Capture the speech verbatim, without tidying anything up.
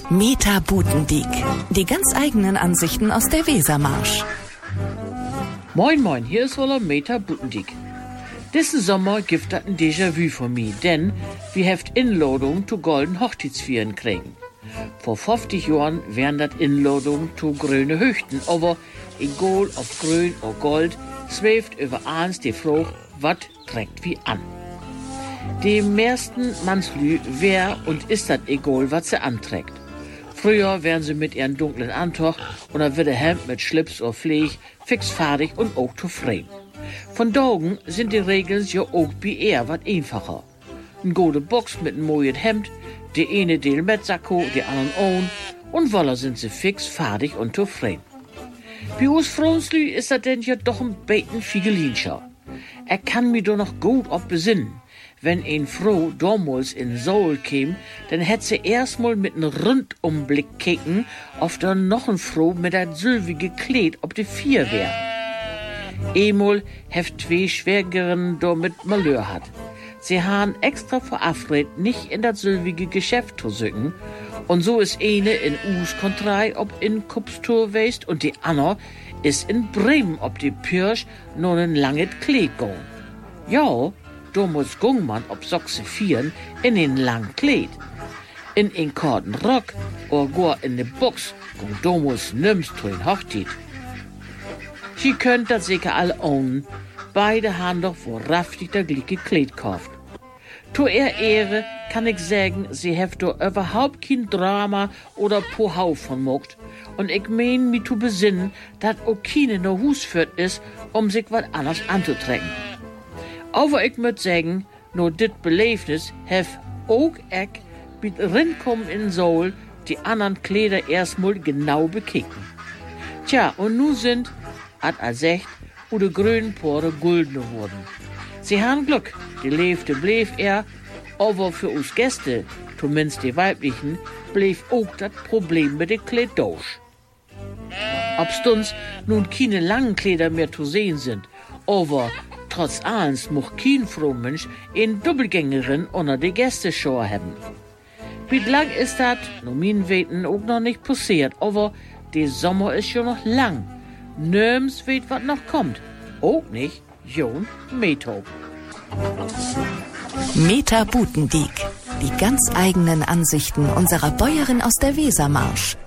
Meta Butendiek. Die ganz eigenen Ansichten aus der Wesermarsch. Moin moin, hier ist wohl Meta Butendiek. Diesen Sommer gibt das ein Déjà-vu von mir, denn wir heft Inladung zu golden Hochzeitsvieren kriegen. Vor fünfzig Jahren wären das Inladung zu grüne Höchten, aber egal ob grün oder gold, schwebt über eins die Frage, was trägt wie an. Dem meisten Mannslü wär und ist das egal, was sie anträgt. Früher wären sie mit ihren dunklen Antoch oder wird der Hemd mit Schlips oder Pfleg fix fertig und auch zufrieden. Von Daugen sind die Regeln ja auch bei eher wat einfacher. Ein gute Box mit einem mooien Hemd, die eine Deel mit Sakko, die anderen ohne, und voila sind sie fix fertig und zufrieden. Bei uns Frauenslü ist das denn ja doch ein beten Figelinscher. Er kann mir doch noch gut ob besinnen. Wenn ein Frau damals in Seoul käm, dann hätt sie erstmal mit einem Rundumblick kicken, ob da noch ein Frau mit dat sylvige Kleid ob die vier wär. Emol heft zwei Schwägerinnen da mit Malheur hat. Sie han extra verabredet, nicht in dat sylvige Geschäft zu sücken, und so ist eine in Us Kontrei ob in Kupstur weist und die andere ist in Bremen ob die Pirsch nur ein langes Kleid gong. Ja, damals gung man ob Sochse vieren in den langen Kleid. In den korten Rock oder gar in de Box gung damals nimmst zu den Hochzeit. Sie könnt das sicher alle ohnen. Beide haben doch wahrhaftig der gleiche Kleid gekauft. Zu ihr Ehre kann ich sagen, sie heft doch überhaupt kein Drama oder Pohau von mogt. Und ich mein, mich zu besinnen, dass auch keine no Hus führt ist, um sich was anderes anzutrecken. Aber ich müt sagen, nur dit Beleefnis hef auch ich mit rinkommen in Seoul die anderen Kleider erstmal genau bekicken. Tja, und nu sind, at er secht, wo de grünen Pore guldene wurden. Sie haben Glück, die Leefte bleef er, aber für uns Gäste, zumindest die weiblichen, bleef auch das Problem mit de Kleid durch. Obstens nun keine langen Kleider mehr zu sehen sind, aber trotz allens mocht kein Frohmensch in Doppelgängerin unter die Gästeschau haben. Wie lang ist das, nur mein Weten auch noch nicht passiert, aber der Sommer ist schon noch lang. Nirgends weht, was noch kommt. Auch nicht Jon Meto. Meta Butendiek. Die ganz eigenen Ansichten unserer Bäuerin aus der Wesermarsch.